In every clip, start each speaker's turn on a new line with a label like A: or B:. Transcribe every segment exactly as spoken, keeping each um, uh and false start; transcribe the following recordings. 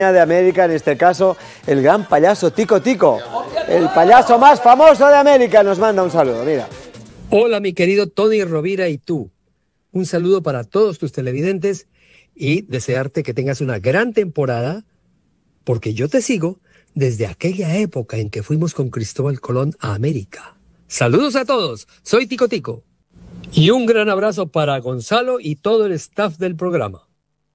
A: de América, en este caso, el gran payaso Tico Tico. El payaso más famoso de América nos manda un saludo, mira.
B: Hola, mi querido Tony Rovira y tú. Un saludo para todos tus televidentes y desearte que tengas una gran temporada, porque yo te sigo desde aquella época en que fuimos con Cristóbal Colón a América. Saludos a todos, soy Tico Tico. Y un gran abrazo para Gonzalo y todo el staff del programa.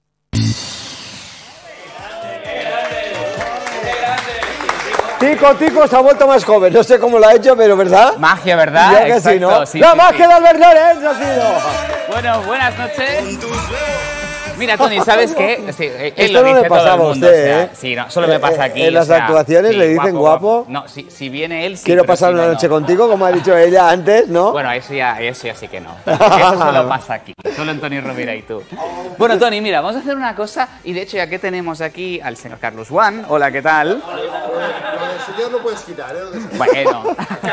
A: Tico Tico se ha vuelto más joven, no sé cómo lo ha hecho, pero ¿verdad?
C: Magia, ¿verdad?
A: Ya que
C: Exacto,
A: sí, ¿no?
C: sí,
A: ¡La
C: sí,
A: magia
C: sí.
A: de Albert Lorenz ha sido!
C: Bueno, buenas noches. Mira, Tony, ¿sabes qué? Sí, él
A: Esto
C: lo
A: no
C: dice
A: le pasaba
C: todo el
A: a
C: mundo,
A: usted,
C: o sea,
A: ¿eh?
C: sí, no, solo me pasa aquí.
A: En las
C: o sea,
A: actuaciones
C: sí,
A: le dicen guapo.
C: No, si, si viene él, sí.
A: Quiero
C: pero
A: pasar
C: si
A: una
C: no,
A: noche
C: no.
A: contigo, como ha dicho ella antes, ¿no?
C: Bueno, eso ya, eso ya sí que no. Eso solo pasa aquí. Solo en Tony Rovira y tú. Bueno, Tony, mira, vamos a hacer una cosa. Y de hecho, ya que tenemos aquí al señor Carlos Juan. Hola, ¿qué tal?
D: El señor lo puedes quitar, ¿eh?
C: Bueno.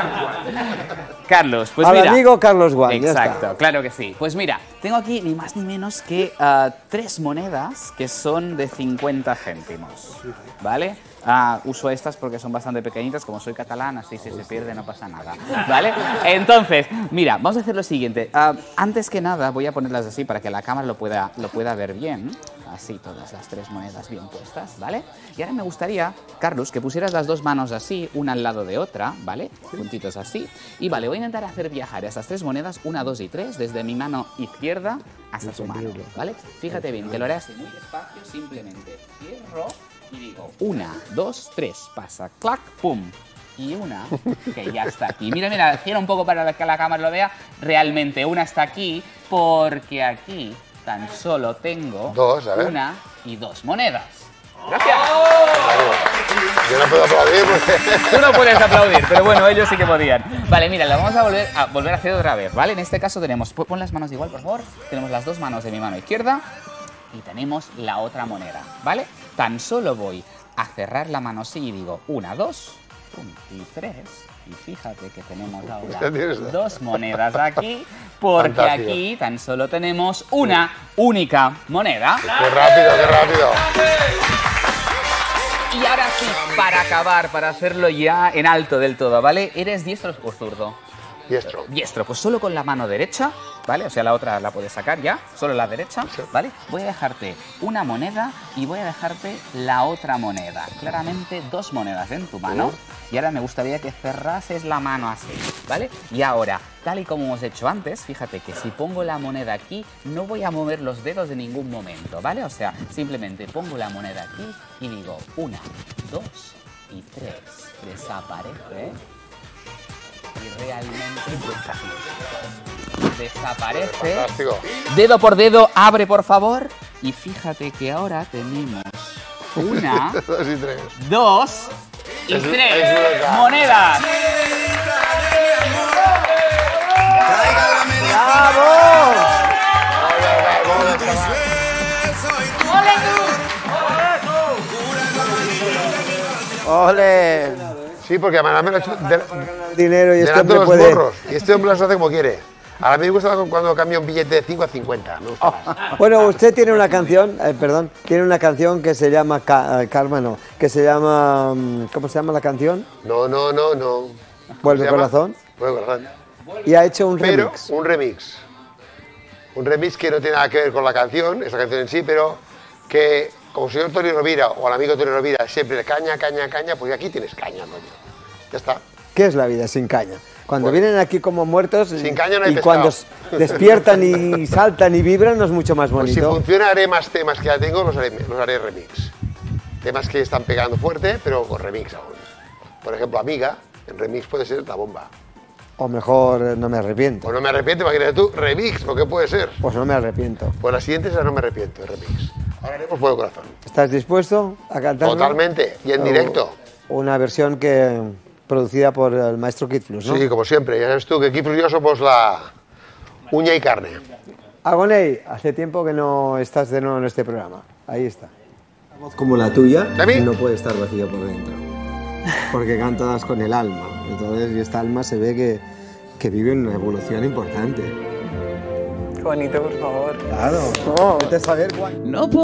C: Carlos, pues
A: Al
C: mira.
A: amigo Carlos Juan, ya está.
C: Exacto, claro que sí. Pues mira, tengo aquí ni más ni menos que uh, tres monedas que son de cincuenta céntimos, ¿vale? Uh, uso estas porque son bastante pequeñitas, como soy catalán, así si se pierde no pasa nada, ¿vale? Entonces, mira, vamos a hacer lo siguiente. Uh, antes que nada voy a ponerlas así para que la cámara lo pueda, lo pueda ver bien. Así, todas las tres monedas bien puestas, ¿vale? Y ahora me gustaría, Carlos, que pusieras las dos manos así, una al lado de otra, ¿vale? Puntitos así. Y vale, voy a intentar hacer viajar esas tres monedas, una, dos y tres, desde mi mano izquierda hasta su mano, ¿vale? Fíjate bien, que lo haré así muy despacio, simplemente cierro y digo una, dos, tres, pasa, clac, pum. Y una, que ya está aquí. Mira, mira, gira un poco para que la cámara lo vea. Realmente una está aquí, porque aquí tan solo tengo
D: Dos, a ver.
C: una y dos monedas. Gracias.
D: Yo no puedo aplaudir porque...
C: Tú no puedes aplaudir, pero bueno, ellos sí que podían. Vale, mira, lo vamos a volver a, volver a hacer otra vez, ¿vale? En este caso tenemos, pon las manos igual, por favor. Tenemos las dos manos de mi mano izquierda y tenemos la otra moneda, ¿vale? Tan solo voy a cerrar la mano así y digo una, dos, pum, y tres. Y fíjate que tenemos ahora dos monedas aquí, porque
D: Fantástico.
C: aquí tan solo tenemos una única moneda.
D: ¡Qué rápido, qué rápido!
C: Y ahora sí, para acabar, para hacerlo ya en alto del todo, ¿vale? ¿Eres diestro o zurdo?
D: Diestro.
C: Diestro, pues solo con la mano derecha, ¿vale? O sea, la otra la puedes sacar ya, solo la derecha, ¿vale? Voy a dejarte una moneda y voy a dejarte la otra moneda. Claramente dos monedas en tu mano. Y ahora me gustaría que cerrases la mano así, ¿vale? Y ahora, tal y como hemos hecho antes, fíjate que si pongo la moneda aquí, no voy a mover los dedos en ningún momento, ¿vale? O sea, simplemente pongo la moneda aquí y digo una, dos y tres. Desaparece. Y realmente desaparece.
D: Fantástico.
C: Dedo por dedo, abre por favor. Y fíjate que ahora tenemos una,
D: Dos y tres.
C: dos y
D: Es-
C: tres
D: es verdad.
C: monedas.
A: ¡Bravo! ¡Ole!
D: Sí, porque además me lo he hecho de,
A: Dinero y este
D: delante
A: hombre
D: de los
A: puede...
D: morros. Y este hombre las hace como quiere. A mí me gusta cuando cambia un billete de cinco a cincuenta. Me gusta más.
A: Bueno, usted tiene una canción, eh, perdón, tiene una canción que se llama Ca- eh, Karma, no, que se llama, mm, ¿cómo se llama la canción?
D: No, no, no, no.
A: Vuelve
D: ¿Se llama?
A: corazón.
D: Vuelve corazón.
A: Y ha hecho un
D: Pero
A: remix.
D: un remix. Un remix que no tiene nada que ver con la canción, esa canción en sí, pero que como el señor Tony Rovira o el amigo Tony Rovira siempre caña, caña, caña, pues aquí tienes caña, coño. Ya está.
A: ¿Qué es la vida sin caña? Cuando
D: Bueno.
A: vienen aquí como muertos
D: Sin caña no hay
A: y
D: pescado.
A: cuando s- despiertan y saltan y vibran no es mucho más
D: Pues si
A: bonito.
D: funciona haré más temas que ya tengo, los haré, los haré remix. Temas que están pegando fuerte, pero con remix aún. Por ejemplo, Amiga, en remix puede ser la bomba.
A: O mejor, eh, no me arrepiento.
D: Pues no me arrepiento, imagínate tú, remix, ¿lo que puede ser?
A: Pues no me arrepiento.
D: Pues la siguiente es la no me arrepiento, el remix. Ahora haremos Fuego Corazón.
A: ¿Estás dispuesto a cantarlo?
D: Totalmente, y en
A: O-
D: directo.
A: Una versión que producida por el maestro Kid Flux, ¿no?
D: Sí, como siempre, ya sabes tú que aquí y yo somos la uña y carne.
A: Agoney, hace tiempo que no estás de nuevo en este programa. Ahí está. Una voz como la tuya
D: ¿De mí?
A: no puede estar vacía por dentro. Porque cantas con el alma. Entonces, y esta alma se ve que, que vive una evolución importante.
E: Qué bonito, por favor.
A: Claro. No, vete a saber cuál.
C: No